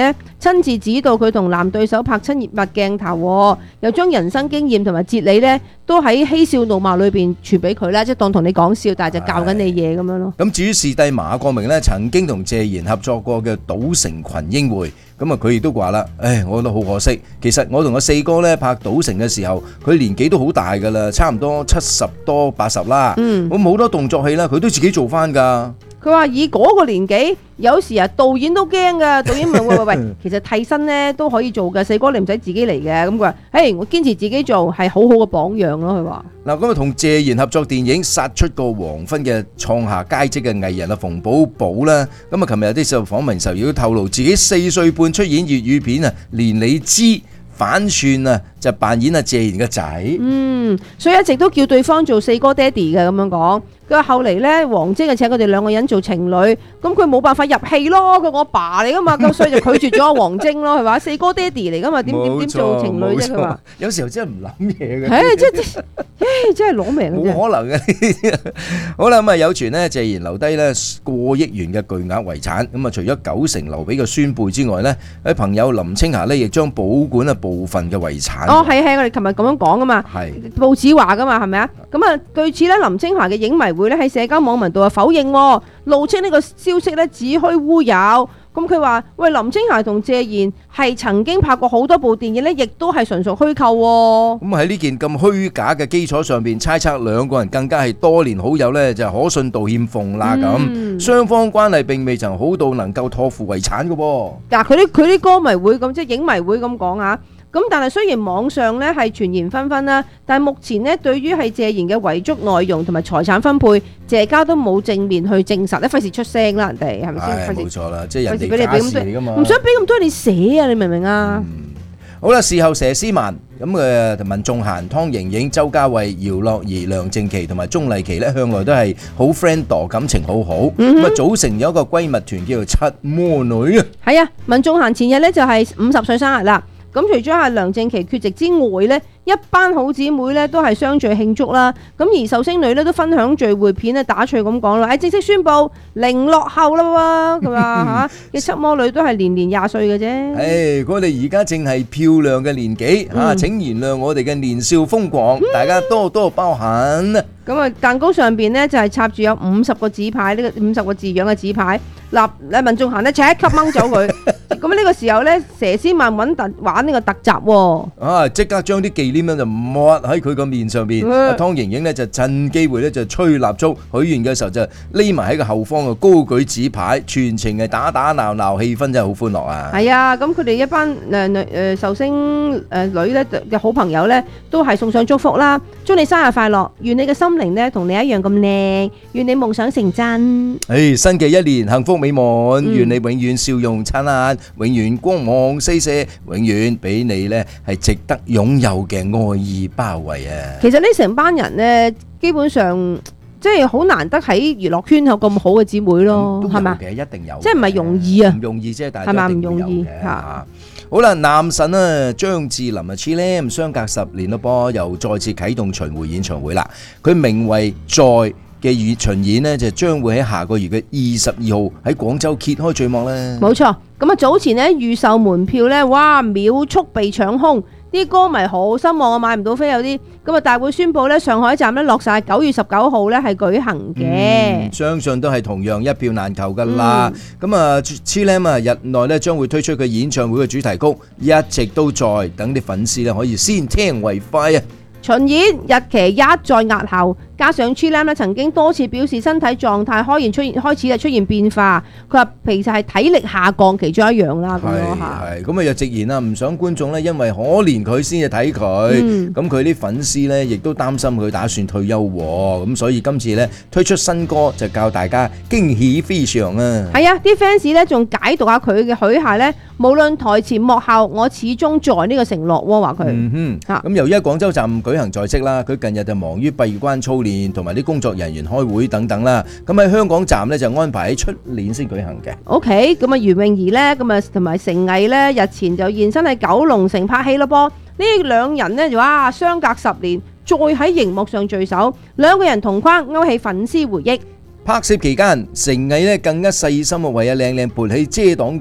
親自指導佢同男對手拍親熱密鏡頭，又將人生經驗同埋哲理呢都喺嬉笑怒罵裏邊傳俾佢啦，即係當同你講笑，但係就教緊你嘢咁樣咯。 咁至於視帝馬國明呢，曾經同謝賢合作過嘅《賭城群英會》，咁啊佢亦都話啦，唉，我覺得好可惜。其實我同個四哥呢拍《賭城》嘅時候，佢年紀都好大噶啦，差唔多七十多八十啦。嗯，咁好多動作戲啦，佢都自己做翻噶。 佢話以嗰個年紀，有時啊導演都驚噶，導演問喂喂喂，其實替身咧都可以做嘅，四哥你唔使自己嚟嘅。咁佢話，誒我堅持自己做係好好嘅榜樣咯。佢話嗱，咁啊同謝賢合作電影《殺出個黃昏》嘅創下佳績嘅藝人啊馮寶寶啦，咁啊琴日有啲時候訪問時候亦都透露自己四歲半出演粵語片啊，連你知反串啊就扮演阿謝賢嘅仔。嗯， 所以一直都叫對方做四哥爹哋嘅咁樣講。佢話後嚟咧，王晶就請佢哋兩個人做情侶，咁佢冇辦法入戲咯。佢我爸嚟噶嘛，咁所以就拒絕咗阿王晶咯。佢話四哥爹哋嚟噶嘛，點點點做情侶啫？佢話有時候真係唔諗嘢嘅。 唉，真係，唉，真係攞命嘅。 冇可能嘅。好啦，咁啊有傳咧，謝賢留低咧過億元嘅巨額遺產，咁啊除咗九成留俾個孫輩之外咧，喺朋友林青霞咧亦將保管啊部分嘅遺產。哦，係係，我哋琴日咁樣講噶嘛，係報紙話噶嘛，係咪啊？咁啊，據此咧，林青霞嘅影迷會咧喺社交網民度啊否認，怒稱呢個消息咧子虛烏有。咁佢話：喂，林青霞同謝賢係曾經拍過好多部電影咧，亦都係純屬虛構。咁喺呢件咁虛假嘅基礎上邊，猜測兩個人更加係多年好友咧，就可信度欠奉啦咁。雙方關係並未曾好到能夠託付遺產嘅噃。 嗱，佢啲佢啲歌迷會咁，即係影迷會咁講啊。咁但係雖然網上咧係傳言紛紛啦，但係目前咧對於係謝賢嘅遺囑內容同埋財產分配，謝家都冇正面去證實咧，費事出聲啦，人哋係咪先？ 係冇錯啦，即係人哋家事嚟噶嘛， 唔想俾咁多你寫啊！你明唔明啊？ 好啦，事後佘詩曼咁嘅文仲嫻、湯盈盈、周家慧、姚樂怡、梁靜琪同埋鐘麗琪咧，向來都係好 friend 度，感情好好，咁啊組成咗一個閨蜜團叫做七魔女啊。係啊， 文仲嫻前日咧就係五十歲生日啦。咁除咗係梁靜琪缺席之外呢，一班好姊妹呢都係相聚慶祝啦。咁而壽星女呢都分享聚會片咧，打趣咁講啦，誒正式宣布零落後啦喎，咁啊嚇嘅七魔女都係年年廿歲嘅啫。 誒，我哋而家正係漂亮嘅年紀嚇，請原諒我哋嘅年少瘋狂，大家多多包涵。 咁啊，蛋糕上邊呢就係插住有五十個紙牌，呢個五十個字樣嘅紙牌。嗱，誒文仲嫻咧，即刻掹走佢。咁呢個時候咧，佘詩曼揾特玩呢個特集喎。 啊！即刻將啲忌廉咧就抹喺佢個面上邊。湯盈盈咧就趁機會咧就吹蠟燭，許願嘅時候就匿埋喺個後方嘅高舉紙牌，全程係打打鬧鬧，氣氛真係好歡樂啊！ 係啊，咁佢哋一班誒女誒壽星誒女咧嘅好朋友咧，都係送上祝福啦，祝你生日快樂，願你嘅心靈咧同你一樣咁靚，願你夢想成真。 誒，新嘅一年幸福美滿，願你永遠笑容燦爛，永遠光芒四射，永遠俾你咧係值得擁有嘅愛意包圍啊！ 其實呢成班人咧，基本上即係好難得喺娛樂圈有咁好嘅姊妹咯，係嘛？ 嘅一定有， 即係唔係容易啊？ 唔容易啫，但係係咪唔容易嚇？ 好啦，男神啊張智霖啊 Chilam 相隔十年咯噃，又再次啟動巡迴演唱會啦。佢名為在嘅演巡演呢，就將會喺下個月嘅二十二號喺廣州揭開序幕咧。 冇錯，咁啊早前呢預售門票呢，哇秒速被搶空，啲歌迷好失望啊，買唔到飛有啲。咁啊大會宣布呢，上海站呢落晒九月十九號呢係舉行嘅、 嗯，相信都係同樣一票難求噶啦。咁啊 Chilam 啊日內呢將會推出佢演唱會嘅主題曲，一直都在等啲粉絲呢可以先聽為快啊！ 巡演日期一再押後，加上 Chilam 咧曾經多次表示身體狀態開現出現開始啊出現變化，佢話其實係體力下降其中一樣啦咁樣嚇。 係咁啊又直言啊，唔想觀眾咧因為可憐佢先至睇佢，咁佢啲粉絲咧亦都擔心佢打算退休喎，咁所以今次咧推出新歌就教大家驚喜非常啊！ 係啊，啲 fans 咧仲解讀下佢嘅許下咧，無論台前幕後，我始終在呢個承諾喎，話佢。 嗯哼，嚇咁由於喺廣州站舉行在即啦，佢近日就忙於閉關操練同埋啲工作人員開會等等啦。咁喺香港站咧就安排喺出年先舉行嘅。 OK，咁啊袁詠儀咧，咁啊同埋成毅咧日前就現身喺九龍城拍戲咯噃。呢兩人咧就哇相隔十年，再喺熒幕上聚首，兩個人同框勾起粉絲回憶。 拍攝期間，成毅咧更加細心啊，為阿靚靚撥起遮擋佢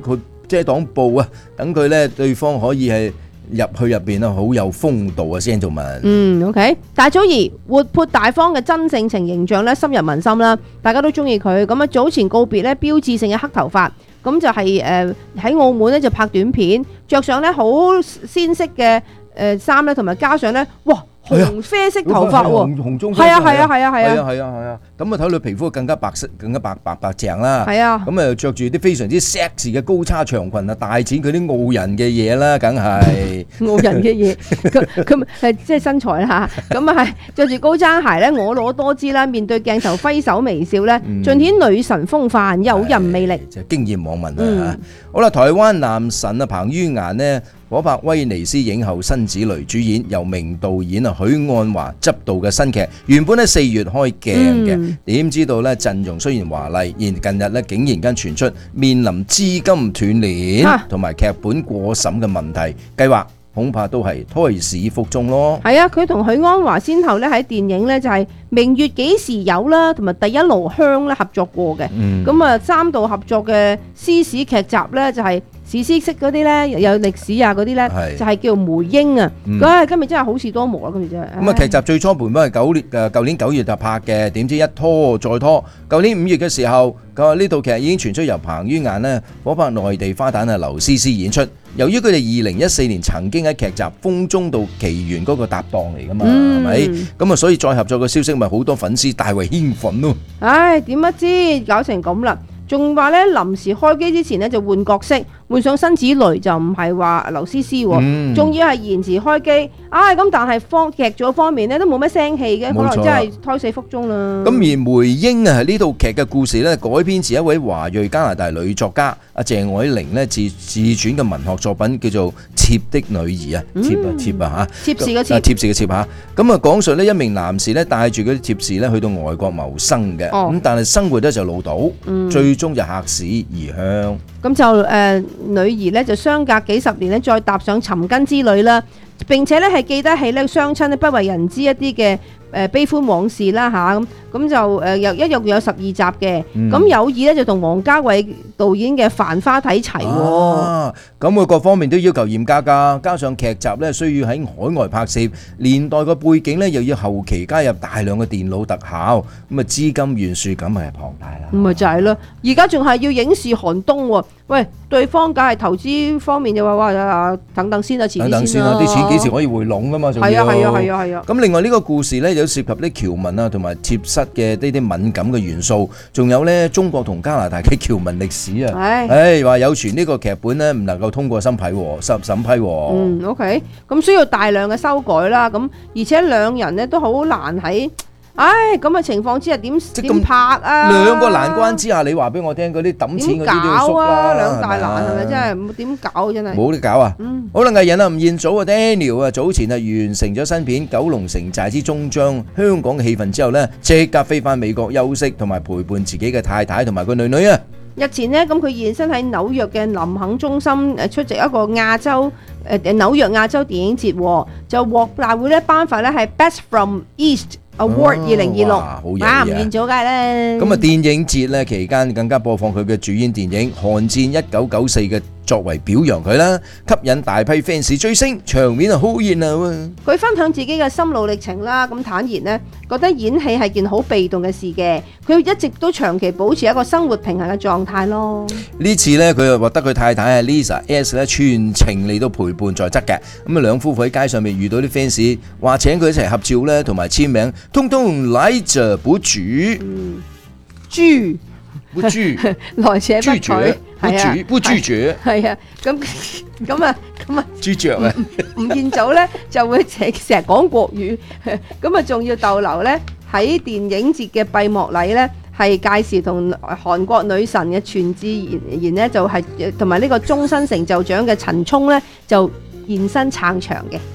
遮擋布啊，等佢咧對方可以係入去入邊啊，好有風度啊 gentleman。 嗯 ，OK， 大祖兒活潑大方嘅真性情形象咧，深入民心啦，大家都中意佢。咁啊，早前告別咧標誌性嘅黑頭髮，咁就係誒喺澳門咧就拍短片，着上咧好鮮色嘅誒衫咧，同埋加上咧，哇！紅啡色頭髮喎， 紅棕係啊係啊係啊係啊係啊係啊，咁啊睇到皮膚更加白色，更加白白白淨啦。 係啊， 咁啊着住啲非常之 sexy 嘅高叉長裙啊，大展佢啲傲人嘅嘢啦，梗係傲人嘅嘢，咁咁係即係身材啦嚇，咁啊係着住高踭鞋咧，婀娜多姿啦，面對鏡頭揮手微笑咧，盡顯女神風範，誘人魅力。 就經驗網民啊嚇。好啦，台灣男神啊彭于晏呢，夥拍威尼斯影后辛芷蕾主演，由名導演啊許鞍華執導嘅新劇，原本喺四月開鏡嘅，點知道咧陣容雖然華麗，而近日咧竟然間傳出面臨資金斷鏈同埋劇本過審嘅問題，計劃恐怕都係胎死腹中咯。 係啊，佢同許鞍華先後咧喺電影咧就係《明月幾時有》啦，同埋《第一爐香》咧合作過嘅。咁啊、嗯、三度合作嘅詩史劇集咧就係、是。史詩式嗰啲咧，有歷史啊嗰啲咧，就係叫梅英啊。咁啊，今日真係好事多磨啦，今日真係。 咁啊，劇集最初本本係九年誒，舊年九月就拍嘅，點知一拖再拖，舊年五月嘅時候，咁呢套劇已經傳出由彭于晏呢夥拍內地花旦啊劉詩詩演出。由於佢哋二零一四年曾經喺劇集《風中道奇緣》嗰個搭檔嚟噶嘛，係咪？咁啊，所以再合作嘅消息咪好多粉絲大為興奮咯。 唉，點不知搞成咁啦？仲話咧臨時開機之前咧就換角色，換上辛芷蕾就唔係話劉詩詩喎，仲要係延遲開機。唉，咁但係方劇組方面咧都冇乜聲氣嘅，可能真係胎死腹中啦。 咁而梅英啊，呢套劇嘅故事咧改編自一位華裔加拿大女作家阿鄭凱玲咧自自傳嘅文學作品，叫做《妾的女兒》啊，妾啊妾啊嚇， 妾侍嘅妾， 妾侍嘅妾嚇。咁啊講述呢一名男士咧帶住嗰啲妾侍咧去到外國謀生嘅，咁但係生活咧就潦倒，最終就客死異鄉。 咁就誒、呃、女兒咧就相隔幾十年咧再踏上尋根之旅啦，並且咧係記得起咧雙親咧不為人知一啲嘅誒悲歡往事啦嚇，咁咁就誒有一共有十二集嘅，咁、嗯、有意咧就同王家衛導演嘅《繁花》睇齊喎。 啊，咁佢各方面都要求嚴格㗎，加上劇集咧需要喺海外拍攝，年代個背景咧又要後期加入大量嘅電腦特效，咁啊資金懸殊咁係龐大啦。 咁咪就係咯，而家仲係要影視寒冬喎。喂，對方梗係投資方面就話哇等等先啊，遲啲先啦。 啲錢幾時可以回籠㗎嘛？仲要係啊係啊係啊係啊。 咁另外呢個故事咧有涉及啲僑民啊同埋貼室嘅呢啲敏感嘅元素，仲有咧中國同加拿大嘅僑民歷史啊。唉，唉話有傳呢個劇本咧唔能夠通過審批喎，審審批喎。 嗯 ，OK， 咁需要大量嘅修改啦。咁而且兩人咧都好難喺。唉，咁嘅情況之下點點拍啊？ 兩個難關之下，你話俾我聽嗰啲揼錢嗰啲都要縮啦， 兩大難係咪真係點搞真係？ 冇得搞啊！嗯、好啦，藝人啊，吳彥祖啊 Daniel 啊，早前啊完成咗新片《九龍城寨之終章》香港嘅戲份之後呢，即刻飛返美國休息，同埋陪伴自己嘅太太同埋個女女啊！ 日前呢，咁佢現身喺紐約嘅林肯中心誒出席一個亞洲誒誒紐約亞洲電影節，就獲大會咧頒發咧係 Best from East Award 二零二六，啊吳彥祖梗係咧。 咁啊電影節咧期間更加播放佢嘅主演電影《寒戰一九九四》嘅。作為表揚佢啦，吸引大批 fans 追星，場面啊好熱鬧啊！ 佢分享自己嘅心路歷程啦，咁坦言呢，覺得演戲係件好被動嘅事嘅，佢一直都長期保持一個生活平衡嘅狀態咯。 呢次呢，佢又獲得佢太太係 Lisa S 咧全程嚟到陪伴在側嘅，咁啊兩夫婦喺街上面遇到啲 fans 話請佢一齊合照咧，同埋簽名，通通來者不拒。 嗯，拒。 不拒， 來者不拒， 不拒，不拒絕， 係啊，咁咁啊，咁啊， 拒絕啊！ 吳彥祖咧就會成成日講國語，咁啊仲要逗留咧喺電影節嘅閉幕禮咧，係介紹同韓國女神嘅全智賢咧就係同埋呢個終身成就獎嘅陳沖咧就現身撐場嘅。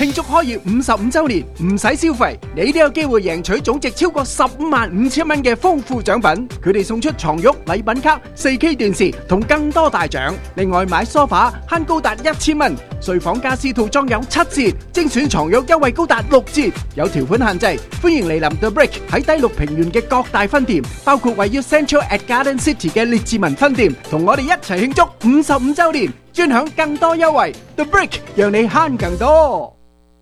慶祝開業五十五週年，唔使消費，你都有機會贏取總值超過十五萬五千蚊嘅豐富獎品。佢哋送出床褥、禮品卡、四 K 電視同更多大獎。另外買梳化慳高達一千蚊，睡房家私套裝有七折，精選床褥優惠高達六折。有條款限制，歡迎嚟臨 The Brick 喺低綠平原嘅各大分店，包括位於 Central at Garden City 嘅列治文分店，同我哋一齊慶祝五十五週年，專享更多優惠。The Brick 讓你慳更多。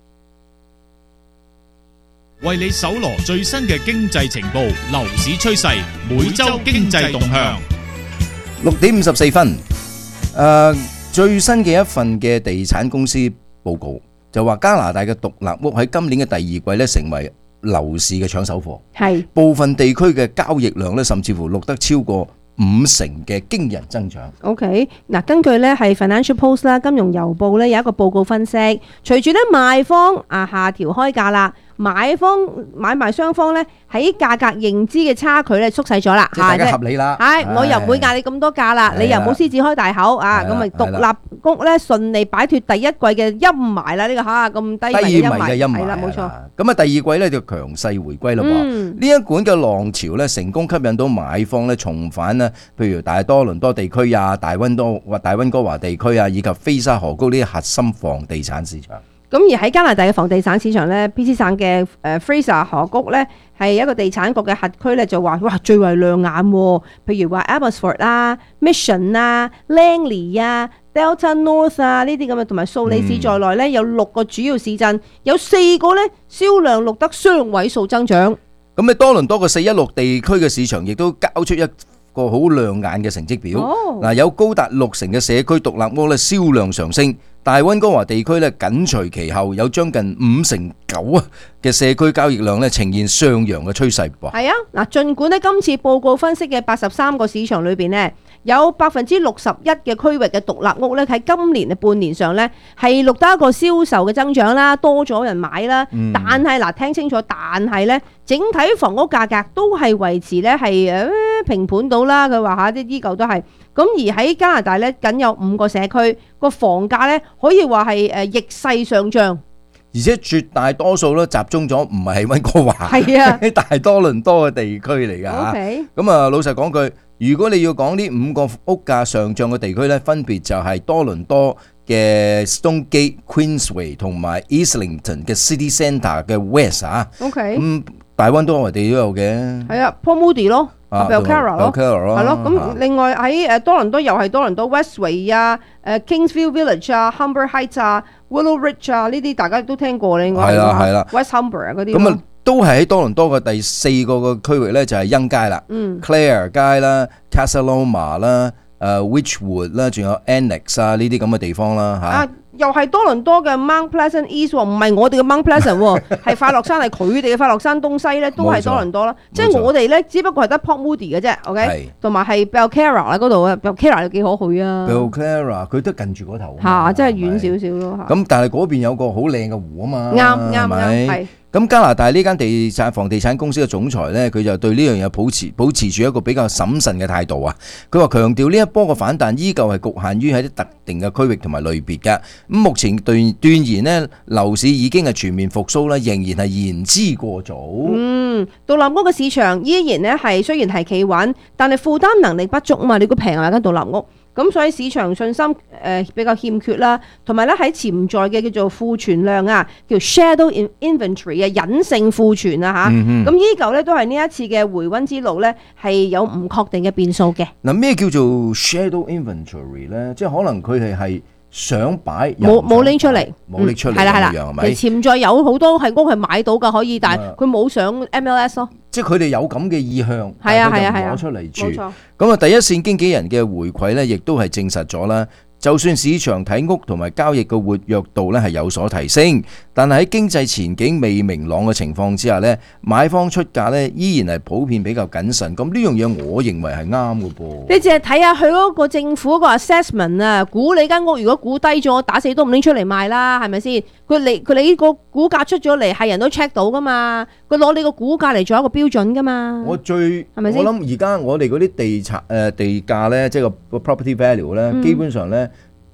為你搜羅最新嘅經濟情報、樓市趨勢、每周經濟動向。 六點五十四分，誒最新嘅一份嘅地產公司報告就話加拿大嘅獨立屋喺今年嘅第二季咧成為樓市嘅搶手貨， 係部分地區嘅交易量咧甚至乎錄得超過五成嘅驚人增長。 OK， 嗱，根據咧係 Financial Post 啦，金融郵報咧有一個報告分析，隨住咧賣方啊下調開價啦，買方買賣雙方咧喺價格認知嘅差距咧縮細咗啦， 即係大家合理啦。 係，我又唔會嗌你咁多價啦，你又唔好獅子開大口啊，咁咪獨立屋咧順利擺脫第一季嘅陰霾啦，呢個嚇咁低迷嘅陰霾，係啦，冇錯。 咁啊，第二季咧就強勢回歸啦噃。呢一股嘅浪潮咧成功吸引到買方咧重返咧，譬如大多倫多地區啊、大溫多或大溫哥華地區啊，以及菲沙河谷呢啲核心房地產市場。 咁而喺加拿大嘅房地產市場咧 ，B C 省嘅誒 Fraser 河谷咧係一個地產局嘅轄區咧，就話哇最為亮眼喎。譬如話 Abbotsford 啊、Mission 啊、Langley 啊、Delta North 啊呢啲咁嘅，同埋素里市在內咧，有六個主要市鎮，有四個咧銷量錄得雙位數增長。 咁喺多倫多嘅四一六地區嘅市場，亦都交出一個好亮眼嘅成績表。嗱、哦，有高達六成嘅社區獨立屋咧銷量上升。大溫哥華地區咧緊隨其後，有將近五成九啊嘅社區交易量咧呈現上揚嘅趨勢噃。 係啊，嗱，儘管咧今次報告分析嘅八十三個市場裏邊咧，有百分之六十一嘅區域嘅獨立屋咧喺今年嘅半年上咧係錄得一個銷售嘅增長啦，多咗人買啦。嗯、但係嗱，聽清楚，但係咧整體房屋價格都係維持咧係誒平盤到啦。佢話嚇啲依舊都係。咁而喺加拿大咧，僅有五個社區個房價咧，可以話係誒逆勢上漲， 而且絕大多數都集中咗，唔係喺溫哥華， 係啊， 喺大多倫多嘅地區嚟㗎嚇。咁啊，老實講句，如果你要講呢五個屋價上漲嘅地區咧，分別就係多倫多嘅 Stonegate、Queensway 同埋 Islington 嘅 City Centre 嘅 West 啊。 OK， 咁大溫多我哋都有嘅。 係啊 ，Port Moody 咯。Belcarra 咯，係咯，咁另外喺誒多倫多又係多倫多 Westway 啊、誒 Kingsville Village 啊、Humber Heights 啊、Willow Ridge 啊呢啲大家都聽過，你應該係啦，係啦 West Humber 啊嗰啲。咁啊都係喺多倫多嘅第四個個區域咧，就係欣街啦、 嗯、 Clare 街啦、Casa Loma 啦、誒 Witchwood 啦，仲有 Annex 啊呢啲咁嘅地方啦嚇。 又係多倫多嘅 Mount Pleasant East 喎，唔係我哋嘅 Mount Pleasant 喎，係快樂山，係佢哋嘅快樂山東西咧，都係多倫多啦。即係我哋咧，只不過係得 Port Moody 嘅啫 ，OK， 同埋係 Belcarra 喺嗰度啊 ，Belcarra 又幾可去啊。 Belcarra 佢都近住嗰頭嚇，真係遠少少咯嚇。 咁但係嗰邊有個好靚嘅湖啊嘛， 啱啱啱係。 咁加拿大呢間地產房地產公司嘅總裁呢，佢就對呢樣嘢保持保持住一個比較審慎嘅態度啊。佢話強調呢一波嘅反彈依舊係局限於喺啲特定嘅區域同埋類別嘅。咁目前斷斷言呢，樓市已經係全面復甦啦，仍然係言之過早。 嗯，獨立屋嘅市場依然呢係雖然係企穩，但係負擔能力不足啊嘛。你估平啊間獨立屋？咁所以市場信心誒比較欠缺啦，同埋咧喺潛在嘅叫做庫存量啊，叫 shadow inventory 啊，隱性庫存啊嚇，咁依舊咧都係呢一次嘅回溫之路咧係有唔確定嘅變數嘅。 嗱，咩叫做 shadow inventory 咧？即係可能佢哋係想擺冇冇拎出嚟， 冇拎出嚟， 係啦係啦，係咪？潛在有好多係屋係買到㗎，可以，但係佢冇上 M L S 咯。 即係佢哋有咁嘅意向， 係啊係啊係啊， 攞出嚟住。咁啊，第一線經紀人嘅回饋咧，亦都係證實咗啦。就算市場睇屋同埋交易嘅活躍度咧係有所提升，但係喺經濟前景未明朗嘅情況之下咧，買方出價咧依然係普遍比較謹慎。咁呢樣嘢我認為係啱嘅噃。 你淨係睇下佢嗰個政府嗰個 assessment 啊，估你間屋如果估低咗，打死都唔拎出嚟賣啦，係咪先？佢你佢你個估價出咗嚟，係人都 check 到噶嘛？佢攞你個估價嚟做一個標準噶嘛？ 我最係咪先？ 我諗而家我哋嗰啲地產誒地價咧，即係個 property value 咧，基本上咧。咁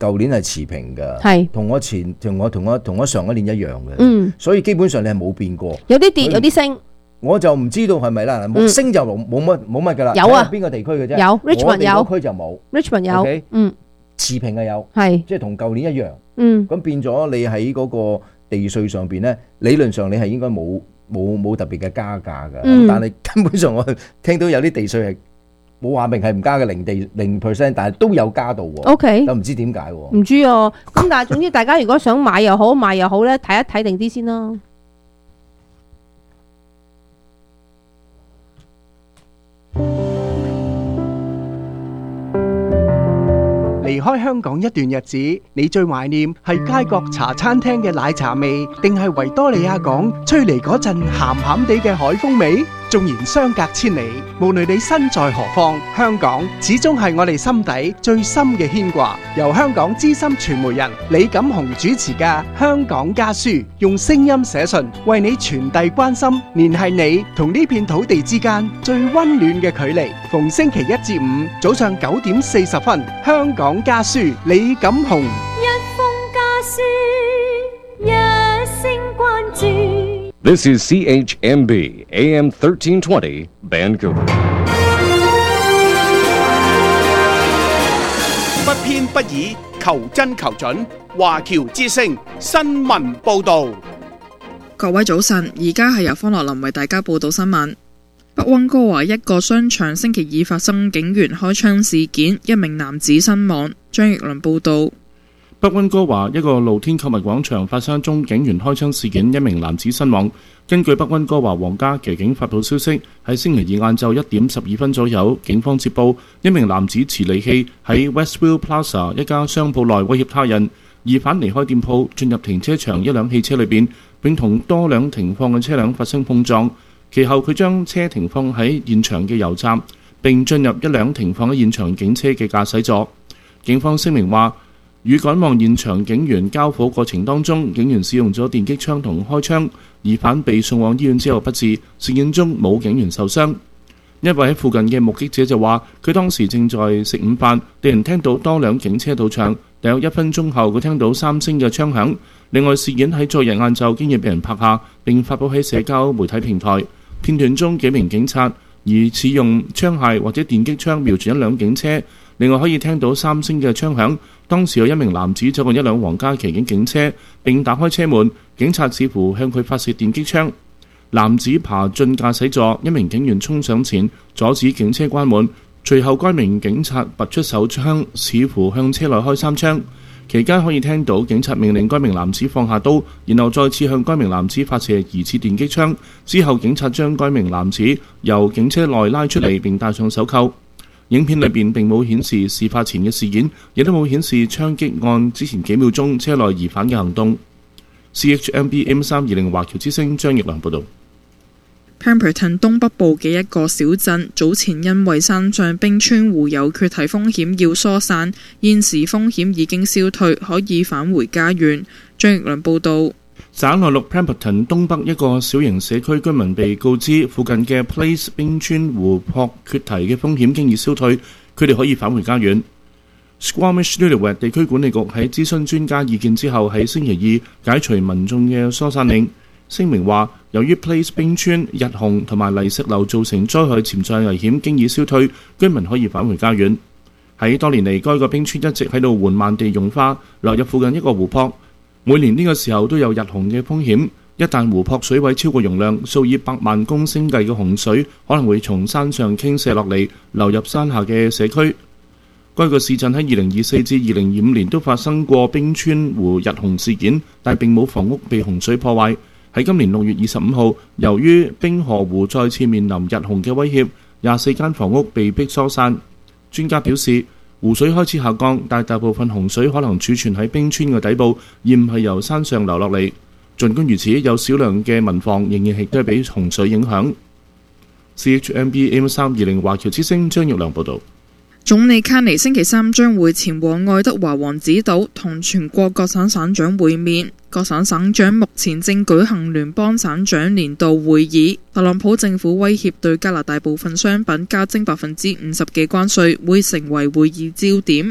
舊年係持平㗎， 係同我前同我同我同我上一年一樣嘅， 嗯， 所以基本上你係冇變過， 有啲跌有啲升。 我就唔知道係咪啦，冇升就冇冇乜冇乜㗎啦。 有啊， 邊個地區嘅啫？ 有 Richmond 有， 我哋嗰區就冇 Richmond 有，okay? 嗯， 持平係有， 係即係同舊年一樣。 嗯， 咁變咗你喺嗰個地稅上邊咧，理論上你係應該冇冇冇特別嘅加價㗎。嗯，但係根本上我聽到有啲地稅係冇話明係唔加嘅零地零 percent， 但係都有加到喎。O K， 又唔知點解喎？ 唔知啊。咁但係總之大家如果想買又好賣又好咧，睇一睇定啲先咯。 離開香港一段日子，你最懷念係街角茶餐廳嘅奶茶味，定係維多利亞港吹嚟嗰陣鹹鹹地嘅海風味？縱然相隔千里，無論你身在何方，香港始終係我哋心底最深嘅牽掛。由香港資深傳媒人李錦雄主持嘅《香港家書》，用聲音寫信，為你傳遞關心，聯繫你同呢片土地之間最溫暖嘅距離。逢星期一至五早上九點四十分，《香港家書》李錦雄。 一封家書，一聲關注。 This is C H M B, A M thirteen twenty, Vancouver. 不偏不倚，求真求準。華僑之聲新聞報導。 各位早晨，而家係由方樂林為大家報道新聞。北溫哥華一個商場星期二發生警員開槍事件，一名男子身亡。張奕倫報導。 北溫哥華一個露天購物廣場發生一宗警員開槍事件，一名男子身亡。根據北溫哥華皇家騎警發布消息，喺星期二晏晝一點十二分左右，警方接報一名男子持利器喺 Westville Plaza 一家商鋪內威脅他人。疑犯離開店鋪，進入停車場一輛汽車裏邊，並同多輛停放嘅車輛發生碰撞。其後佢將車停放喺現場嘅油站，並進入一輛停放喺現場警車嘅駕駛座。警方聲明話，與趕往現場警員交火過程當中，警員使用咗電擊槍同開槍，疑犯被送往醫院之後不治。事件中冇警員受傷。一位喺附近嘅目擊者就話，佢當時正在食午飯，突然聽到多輛警車到場，大約一分鐘後佢聽到三聲嘅槍響。另外，事件喺昨日晏晝經已被人拍下，並發布喺社交媒體平台。片段中幾名警察疑似用槍械或者電擊槍瞄住一輛警車，另外可以聽到三聲嘅槍響。當時有一名男子走過一輛皇家騎警警車，並打開車門，警察似乎向佢發射電擊槍。男子爬進駕駛座，一名警員衝上前阻止警車關門，隨後該名警察拔出手槍，似乎向車內開三槍。期間可以聽到警察命令該名男子放下刀，然後再次向該名男子發射疑似電擊槍。之後警察將該名男子由警車內拉出嚟，並戴上手銬。影片裏邊並冇顯示事發前嘅事件，亦都冇顯示槍擊案之前幾秒鐘車內疑犯嘅行動。C H M B M 三二零華僑之聲張奕良報導。 Pemberton 東北部嘅一個小鎮，早前因為山上冰川湖有缺堤風險要疏散，現時風險已經消退，可以返回家園。張奕良報導。 省內陸 Pemberton 東北一個小型社區居民被告知，附近嘅 Place 冰川湖泊缺堤嘅風險經已消退，佢哋可以返回家園。Squamish-Lillooet 地區管理局喺諮詢專家意見之後，喺星期二解除民眾嘅疏散令。聲明話，由於 Place 冰川、日紅同埋泥石流造成災害潛在危險經已消退，居民可以返回家園。喺多年嚟，該個冰川一直喺度緩慢地融化，流入附近一個湖泊。每年呢個時候都有日洪嘅風險，一旦湖泊水位超過容量，數以百萬公升計嘅洪水可能會從山上傾瀉落嚟，流入山下嘅社區。該個市鎮喺二零二四至二零二五年都發生過冰川湖日洪事件，但並冇房屋被洪水破壞。喺今年六月二十五號，由於冰河湖再次面臨日洪嘅威脅，廿四間房屋被迫疏散。專家表示，湖水開始下降，但大部分洪水可能儲存喺冰川嘅底部，而唔係由山上流落嚟。儘管如此，有少量嘅民房仍然係都係被洪水影響。C H M B M 三二零華僑之聲張玉良報導。 總理卡尼星期三將會前往愛德華王子島同全國各省省長會面。各省省長目前正舉行聯邦省長年度會議。特朗普政府威脅對加拿大部分商品加徵百分之五十嘅關稅，會成為會議焦點。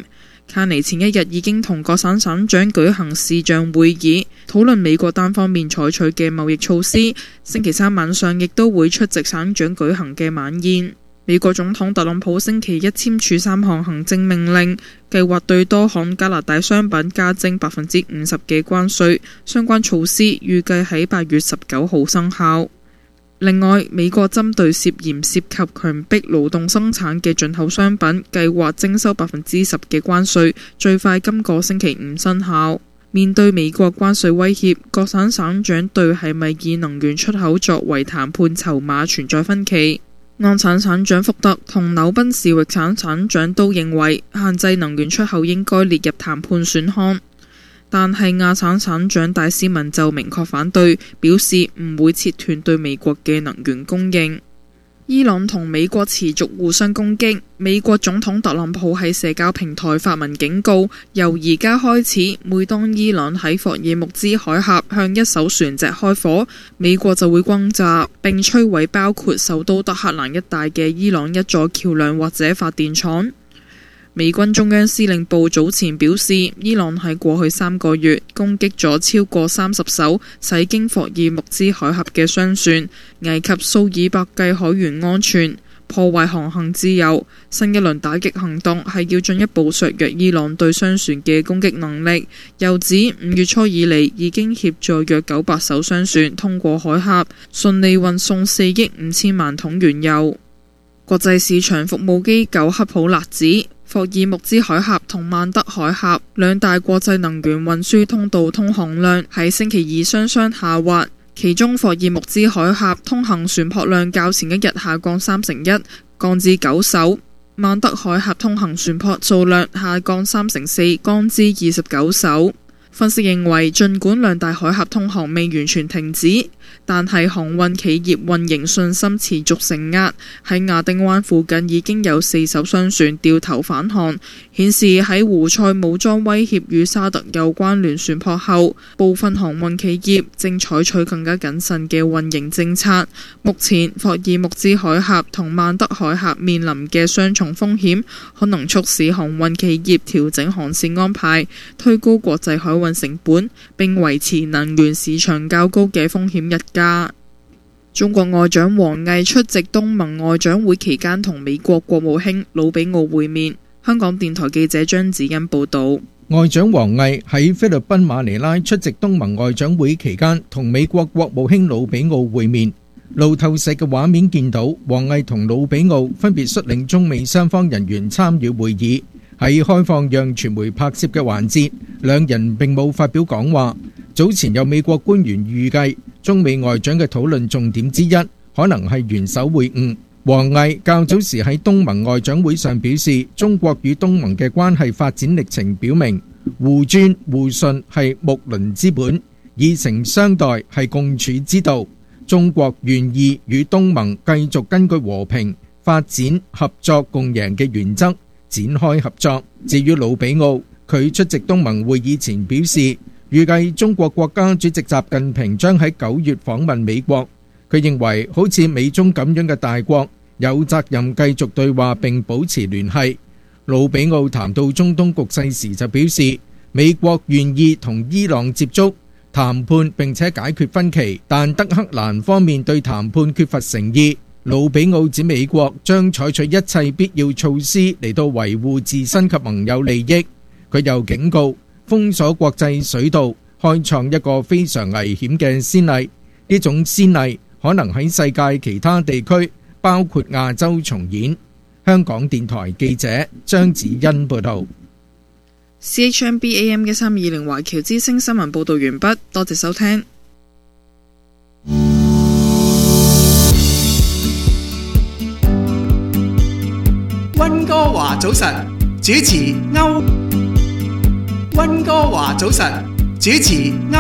卡尼前一日已經同各省省長舉行視像會議，討論美國單方面採取嘅貿易措施。星期三晚上亦都會出席省長舉行嘅晚宴。美國總統特朗普星期一簽署三項行政命令，計劃對多項加拿大商品加徵百分之五十嘅關稅。相關措施預計喺八月十九號生效。另外，美國針對涉嫌涉及強迫勞動生產嘅進口商品，計劃徵收百分之十嘅關稅，最快今個星期五生效。面對美國關稅威脅，各省省長對係咪以能源出口作為談判籌碼存在分歧。安省省長福特同紐賓士域省省長都認為限制能源出口應該列入談判選項，但係亞省省長戴斯文就明確反對，表示唔會切斷對美國嘅能源供應。伊朗同美國持續互相攻擊，美國總統特朗普喺社交平台發文警告，由而家開始，每當伊朗喺霍爾木茲海峽向一艘船隻開火，美國就會轟炸並摧毀包括首都德黑蘭一帶嘅伊朗一座橋樑或者發電廠。美軍中央司令部早前表示，伊朗喺過去三個月攻擊咗超過三十艘駛經霍爾木茲海峽嘅商船，危及數以百計海員安全，破壞航行自由。新一輪打擊行動係要進一步削弱伊朗對商船嘅攻擊能力。又指五月初以嚟已經協助約九百艘商船通過海峽，順利運送四億五千萬桶原油。國際市場服務機構克普勒指，霍爾木茲海峽同曼德海峽兩大國際能源運輸通道通航量喺星期二雙雙下滑，其中霍爾木茲海峽通行船舶量較前一日下降三成一，降至九艘；曼德海峽通行船舶數量下降三成四，降至二十九艘。分析認為，儘管兩大海峽通航未完全停止，但係航運企業運營信心持續承壓。喺亞丁灣附近已經有四艘商船掉頭返航，顯示喺胡塞武裝威脅與沙特有關聯船舶後，部分航運企業正採取更加謹慎嘅運營政策。目前霍爾木茲海峽同曼德海峽面臨嘅雙重風險，可能促使航運企業調整航線安排，推高國際海運成本，並維持能源市場較高嘅風險溢價。中國外長王毅出席東盟外長會期間同美國國務卿魯比奧會面。香港電台記者張子欣報道。 外長王毅喺菲律賓馬尼拉出席東盟外長會期間同美國國務卿魯比奧會面。路透社嘅畫面見到王毅同魯比奧分別率領中美雙方人員參與會議。喺開放讓傳媒拍攝嘅環節，兩人並冇發表講話。早前有美國官員預計，中美外長嘅討論重點之一可能係元首會晤。王毅較早時喺東盟外長會上表示，中國與東盟嘅關係發展歷程表明，互尊互信係睦鄰之本，以誠相待係共處之道。中國願意與東盟繼續根據和平、發展、合作共贏嘅原則展開合作。至於魯比奧，佢出席東盟會議前表示，預計中國國家主席習近平將喺九月訪問美國。佢認為好似美中咁樣嘅大國有責任繼續對話並保持聯繫。魯比奧談到中東局勢時就表示，美國願意同伊朗接觸談判並且解決分歧，但德黑蘭方面對談判缺乏誠意。魯比奧指美國將採取一切必要措施嚟到維護自身及盟友利益。佢又警告，封鎖國際水道開創一個非常危險嘅先例，呢種先例可能喺世界其他地區，包括亞洲重演。香港電台記者張子欣報道。 C H M B A M 一三二零華僑之聲新聞報道完畢，多謝收聽。 溫哥華早晨，主持歐。溫哥華早晨，主持歐。